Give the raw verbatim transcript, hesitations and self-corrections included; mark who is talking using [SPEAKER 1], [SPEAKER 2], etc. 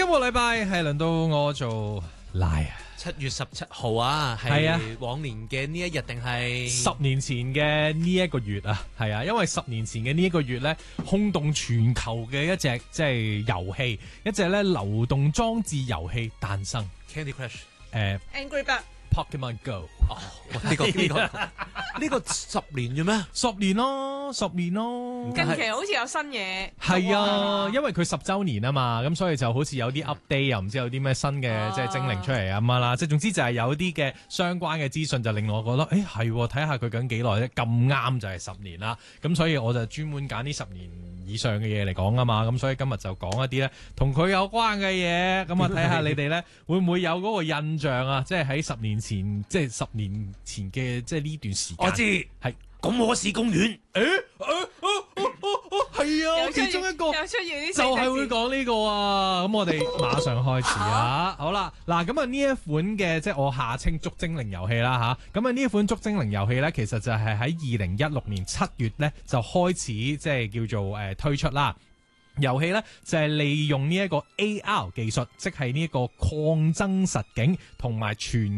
[SPEAKER 1] 今個禮拜係輪到我做拉啊！
[SPEAKER 2] 七月十七號啊，
[SPEAKER 1] 係啊
[SPEAKER 2] 係往年嘅呢一日定係
[SPEAKER 1] 十年前嘅呢一個月啊，係啊，因為十年前嘅呢一個月咧，轟動全球嘅一隻即係遊戲，一隻咧流動裝置遊戲誕生。
[SPEAKER 2] Candy Crush，
[SPEAKER 1] 誒、
[SPEAKER 3] Angry Bird
[SPEAKER 1] Pokemon Go。
[SPEAKER 2] 哦，呢個呢個呢個十年嘅咩？
[SPEAKER 1] 十年咯，十年咯。
[SPEAKER 3] 近期好似有新嘢，
[SPEAKER 1] 係啊，
[SPEAKER 3] 哇
[SPEAKER 1] 因為佢十週年啊嘛，咁所以就好似有啲 update，又唔知有啲咩新嘅、
[SPEAKER 3] 啊
[SPEAKER 1] 即係精靈出嚟咁樣啦。即係總之就係有啲嘅相關嘅資訊，就令我覺得，誒係喎，睇下佢緊幾耐咧，咁啱就係十年啦。咁所以我就專門揀呢十年以上嘅嘢嚟講啊嘛。咁所以今日就講一啲咧同佢有關嘅嘢。咁啊睇下你哋咧會唔會有嗰個印象啊？即係喺十年前，即係十年前嘅即係呢段時間。
[SPEAKER 2] 我知
[SPEAKER 1] 係
[SPEAKER 2] 咁我市公園。
[SPEAKER 1] 誒誒誒誒誒係啊，
[SPEAKER 3] 又出現
[SPEAKER 1] 其中一個。
[SPEAKER 3] 又出現啲
[SPEAKER 1] 就係會講呢個啊，咁我哋馬上開始啊！好啦，嗱咁啊呢一款嘅即係我下稱捉精靈遊戲啦吓，咁啊呢一款捉精靈遊戲咧，其實就係喺二零一六年七月咧就開始即係叫做誒、呃、推出啦。遊戲咧就係、是、利用呢一個 A R 技術，即係呢一個擴增實境同埋全